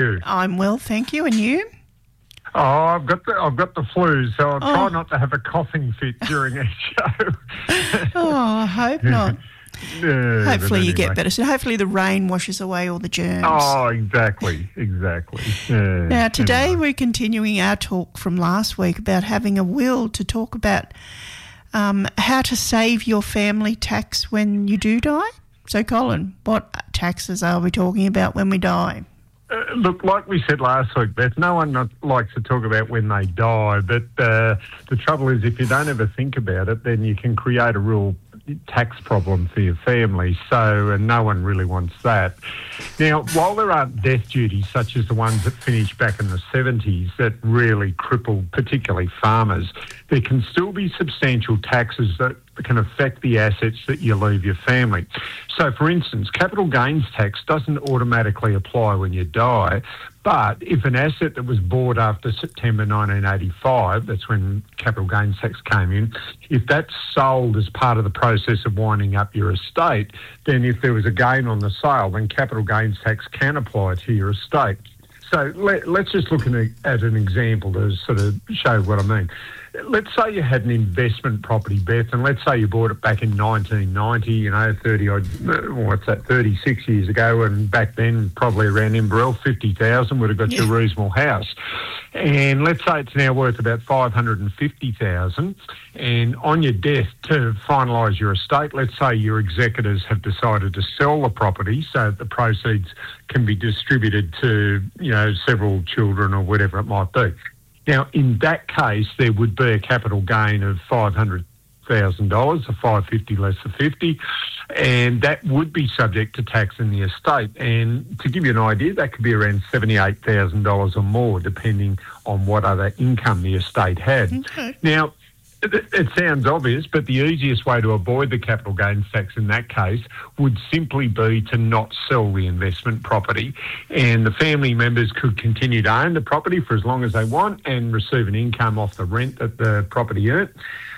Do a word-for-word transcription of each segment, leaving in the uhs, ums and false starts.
you? I'm well, thank you. And you? Oh, I've got the I've got the flu, so I'll Oh. try not to have a coughing fit during each show. Oh, I hope not. Yeah, Hopefully but you get anyway. better. So hopefully the rain washes away all the germs. Oh, exactly, exactly. Yeah, Now, today anyway. we're continuing our talk from last week about having a will to talk about um, how to save your family tax when you do die. So, Colin, what taxes are we talking about when we die? Uh, look, like we said last week, Beth, no one not, likes to talk about when they die, but uh, the trouble is if you don't ever think about it, then you can create a real tax problem for your family, so and no one really wants that. Now, while there aren't death duties such as the ones that finished back in the seventies that really crippled particularly farmers, there can still be substantial taxes that can affect the assets that you leave your family. So, for instance, capital gains tax doesn't automatically apply when you die, but if an asset that was bought after September nineteen eighty-five, that's when capital gains tax came in, if that's sold as part of the process of winding up your estate, then if there was a gain on the sale, then capital gains tax can apply to your estate. So let, let's just look at, a, at an example to sort of show what I mean. Let's say you had an investment property, Beth, and let's say you bought it back in nineteen ninety, you know, thirty odd, what's that, thirty-six years ago, and back then probably around Inverell, fifty thousand would have got you a reasonable house. And let's say it's now worth about five hundred fifty thousand, and on your death to finalise your estate, let's say your executors have decided to sell the property so that the proceeds can be distributed to, you know, several children or whatever it might be. Now, in that case, there would be a capital gain of five hundred thousand dollars, a five hundred fifty less than fifty, and that would be subject to tax in the estate. And to give you an idea, that could be around seventy-eight thousand dollars or more, depending on what other income the estate had. Okay. Now, it, it sounds obvious, but the easiest way to avoid the capital gains tax in that case would simply be to not sell the investment property, and the family members could continue to own the property for as long as they want and receive an income off the rent that the property earned.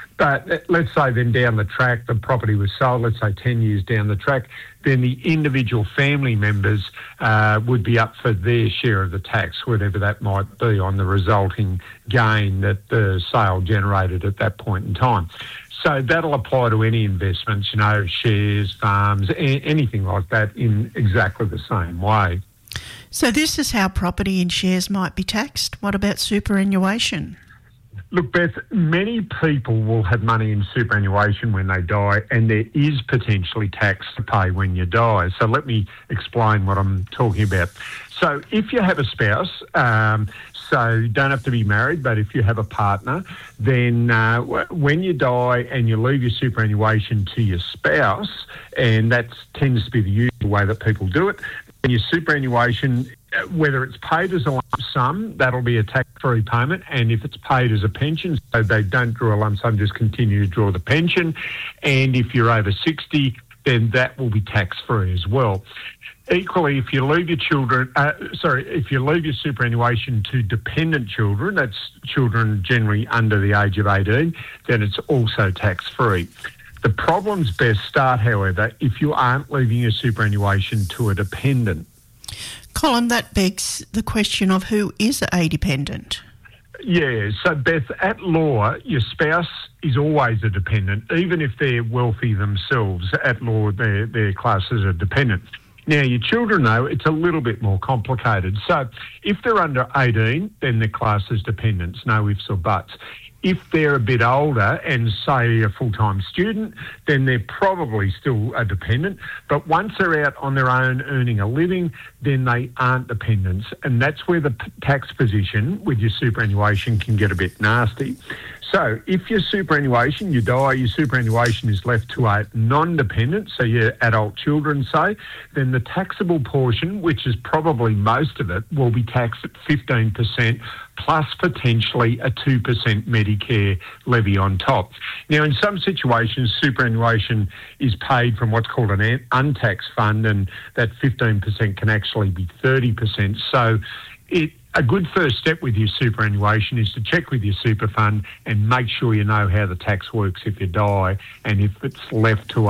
But let's say then down the track, the property was sold, let's say ten years down the track, then the individual family members uh, would be up for their share of the tax, whatever that might be, on the resulting gain that the sale generated at that point in time. So that'll apply to any investments, you know, shares, farms, a- anything like that in exactly the same way. So this is how property and shares might be taxed. What about superannuation? Look, Beth, many people will have money in superannuation when they die, and there is potentially tax to pay when you die. So let me explain what I'm talking about. So if you have a spouse, um, so you don't have to be married, but if you have a partner, then uh, w- when you die and you leave your superannuation to your spouse, and that tends to be the usual way that people do it, and your superannuation, whether it's paid as a lump sum, that'll be a tax-free payment, and if it's paid as a pension, so they don't draw a lump sum, just continue to draw the pension, and if you're over sixty, then that will be tax-free as well. Equally, if you leave your children, uh, sorry, if you leave your superannuation to dependent children, that's children generally under the age of eighteen, then it's also tax-free. The problems best start, however, if you aren't leaving your superannuation to a dependent. Colin, that begs the question of who is a dependent. Yeah, so Beth, at law, your spouse is always a dependent, even if they're wealthy themselves. At law, they're, they're classed as a dependent. Now, your children, though, it's a little bit more complicated. So if they're under eighteen, then they're classed as dependents, no ifs or buts. If they're a bit older and, say, a full-time student, then they're probably still a dependent. But once they're out on their own earning a living, then they aren't dependents. And that's where the p- tax position with your superannuation can get a bit nasty. So if your superannuation, you die, your superannuation is left to a non-dependent, so your adult children, say, then the taxable portion, which is probably most of it, will be taxed at fifteen percent plus potentially a two percent Medicare levy on top. Now, in some situations, superannuation is paid from what's called an untaxed fund, and that fifteen percent can actually be thirty percent. So it a good first step with your superannuation is to check with your super fund and make sure you know how the tax works if you die, and if it's left to a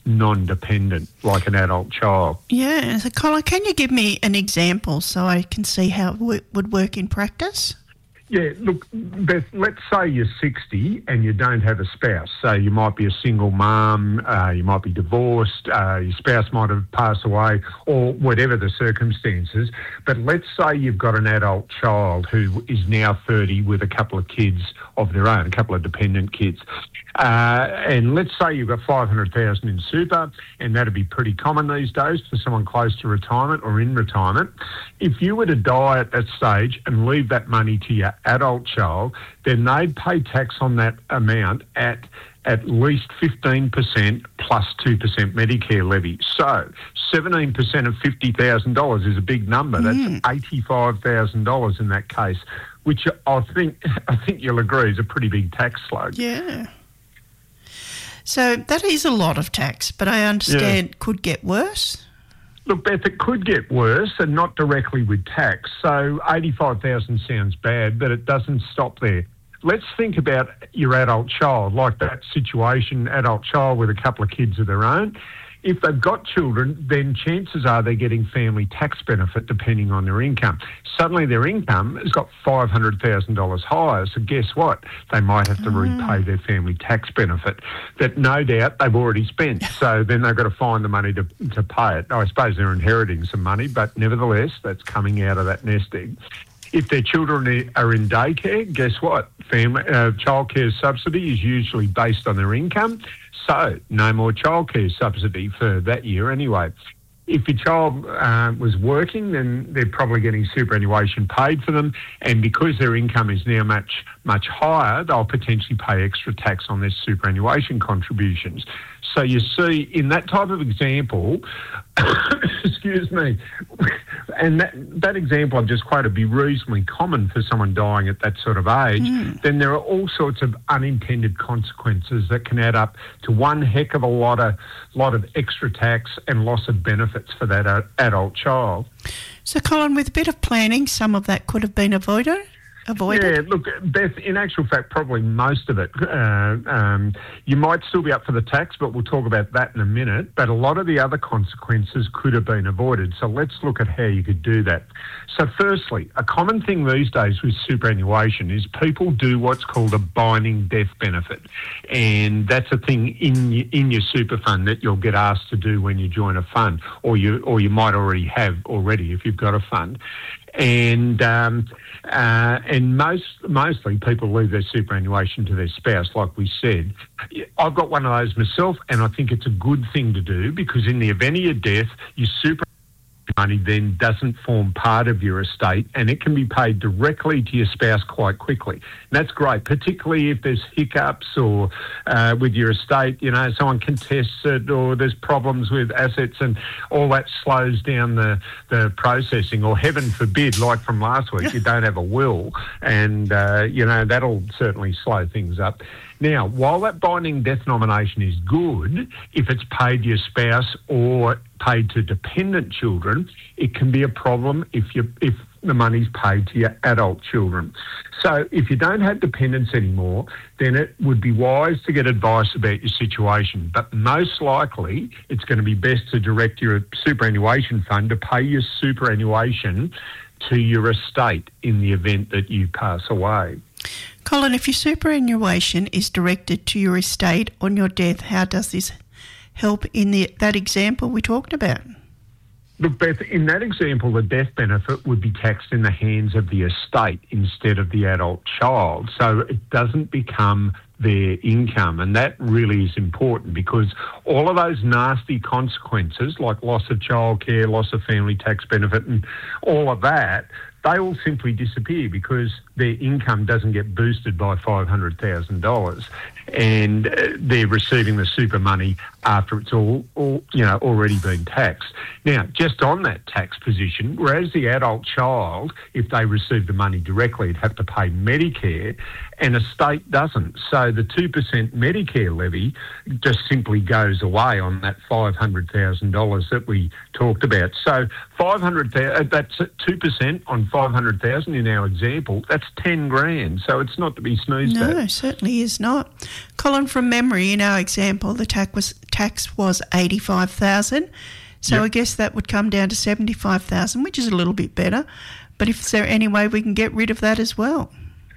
non-dependent, like an adult child. Yeah. So, Colin, can you give me an example so I can see how it w- would work in practice? Yeah, look, Beth, let's say you're sixty and you don't have a spouse. So you might be a single mum, uh, you might be divorced, uh, your spouse might have passed away, or whatever the circumstances. But let's say you've got an adult child who is now thirty with a couple of kids of their own, a couple of dependent kids. Uh, and let's say you've got five hundred thousand dollars in super, and that'd be pretty common these days for someone close to retirement or in retirement. If you were to die at that stage and leave that money to your adult child, then they'd pay tax on that amount at at least fifteen percent plus two percent Medicare levy. So seventeen percent of fifty thousand dollars is a big number. Mm. That's eighty-five thousand dollars in that case, which I think I think you'll agree is a pretty big tax slug. Yeah. So that is a lot of tax, but I understand yeah. could get worse. Look, Beth, it could get worse, and not directly with tax. So eighty-five thousand dollars sounds bad, but it doesn't stop there. Let's think about your adult child, like that situation, adult child with a couple of kids of their own. If they've got children, then chances are they're getting family tax benefit depending on their income. Suddenly their income has got five hundred thousand dollars higher, so guess what? They might have to mm. repay their family tax benefit that no doubt they've already spent. So then they've got to find the money to, to pay it. I suppose they're inheriting some money, but nevertheless, that's coming out of that nest egg. If their children are in daycare, guess what? Family uh, childcare subsidy is usually based on their income, so no more childcare subsidy for that year anyway. If your child uh, was working, then they're probably getting superannuation paid for them, and because their income is now much, much higher, they'll potentially pay extra tax on their superannuation contributions. So you see, in that type of example, excuse me, and that, that example I've just quoted be reasonably common for someone dying at that sort of age, mm. then there are all sorts of unintended consequences that can add up to one heck of a lot of, lot of extra tax and loss of benefits for that uh, adult child. So, Colin, with a bit of planning, some of that could have been avoided? Avoided? Yeah, look, Beth, in actual fact, probably most of it. Uh, um, you might still be up for the tax, but we'll talk about that in a minute. But a lot of the other consequences could have been avoided. So let's look at how you could do that. So firstly, a common thing these days with superannuation is people do what's called a binding death benefit. And that's a thing in, in your super fund that you'll get asked to do when you join a fund, or you, or you might already have already if you've got a fund. And um, uh, and most mostly people leave their superannuation to their spouse, like we said. I've got one of those myself, and I think it's a good thing to do because in the event of your death, your super money then doesn't form part of your estate, and it can be paid directly to your spouse quite quickly. And that's great, particularly if there's hiccups or uh, with your estate, you know, someone contests it or there's problems with assets and all that slows down the, the processing, or heaven forbid, like from last week, you don't have a will, and, uh, you know, that'll certainly slow things up. Now, while that binding death nomination is good, if it's paid to your spouse or paid to dependent children, it can be a problem if you if the money's paid to your adult children. So if you don't have dependents anymore, then it would be wise to get advice about your situation. But most likely, it's going to be best to direct your superannuation fund to pay your superannuation to your estate in the event that you pass away. Colin, if your superannuation is directed to your estate on your death, how does this help in the that example we talked about? Look, Beth, in that example, the death benefit would be taxed in the hands of the estate instead of the adult child. So it doesn't become their income. And that really is important because all of those nasty consequences like loss of childcare, loss of family tax benefit and all of that, they all simply disappear because their income doesn't get boosted by five hundred thousand dollars, and they're receiving the super money after it's all, all, you know, already been taxed. Now, just on that tax position, whereas the adult child, if they receive the money directly, would have to pay Medicare, and a state doesn't. So the two percent Medicare levy just simply goes away on that five hundred thousand dollars that we talked about. So five hundred thousand dollars, that's two percent on five hundred thousand dollars in our example, that's ten grand. So it's not to be snoozed no, at. No, certainly is not. Colin, from memory, in our example, the tax was tax was eighty-five thousand dollars. So yep. I guess that would come down to seventy-five thousand dollars, which is a little bit better. But if there any way we can get rid of that as well?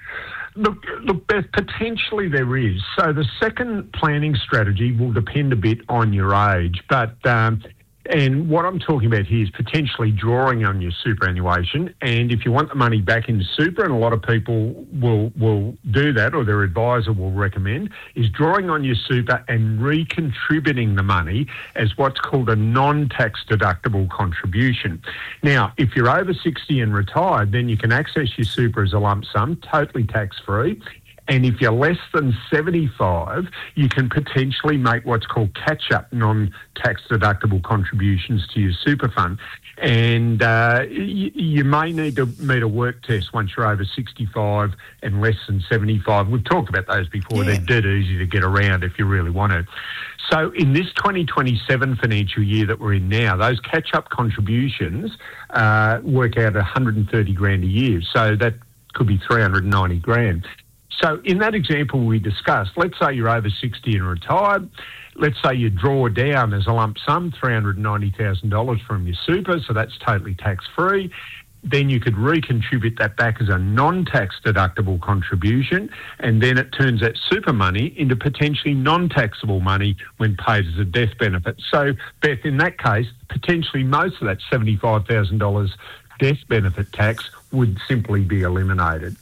Look, look, Beth, potentially there is. So the second planning strategy will depend a bit on your age, but um, and what I'm talking about here is potentially drawing on your superannuation. And if you want the money back into super, and a lot of people will will do that, or their advisor will recommend, is drawing on your super and recontributing the money as what's called a non-tax deductible contribution. Now, if you're over sixty and retired, then you can access your super as a lump sum, totally tax-free. And if you're less than seventy-five, you can potentially make what's called catch-up non-tax deductible contributions to your super fund. And uh, you, you may need to meet a work test once you're over sixty-five and less than seventy-five. We've talked about those before. Yeah. They're dead easy to get around if you really want to. So in this twenty twenty-seven financial year that we're in now, those catch-up contributions uh, work out one hundred thirty grand a year. So that could be three hundred ninety grand. So in that example we discussed, let's say you're over sixty and retired. Let's say you draw down as a lump sum three hundred ninety thousand dollars from your super, so that's totally tax-free. Then you could recontribute that back as a non-tax deductible contribution, and then it turns that super money into potentially non-taxable money when paid as a death benefit. So, Beth, in that case, potentially most of that seventy-five thousand dollars death benefit tax would simply be eliminated.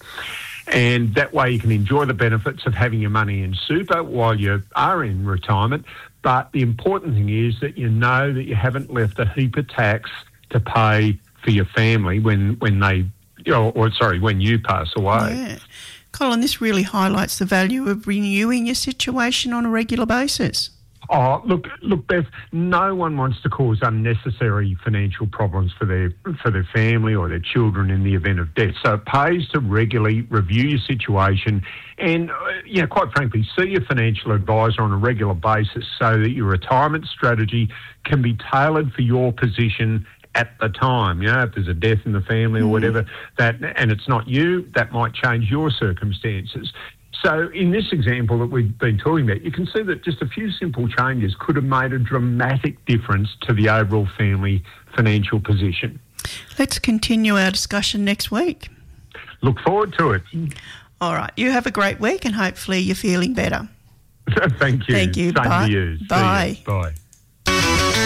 And that way you can enjoy the benefits of having your money in super while you are in retirement. But the important thing is that you know that you haven't left a heap of tax to pay for your family when, when they, or, or sorry, when you pass away. Yeah. Colin, this really highlights the value of renewing your situation on a regular basis. Oh, look, look, Beth, no one wants to cause unnecessary financial problems for their for their family or their children in the event of death. So it pays to regularly review your situation and, uh, you know, quite frankly, see your financial advisor on a regular basis so that your retirement strategy can be tailored for your position at the time. You know, if there's a death in the family or whatever, that and it's not you, that might change your circumstances. So in this example that we've been talking about, you can see that just a few simple changes could have made a dramatic difference to the overall family financial position. Let's continue our discussion next week. Look forward to it. All right. You have a great week and hopefully you're feeling better. Thank you. Thank you. Same Bye. to you. Bye. Bye.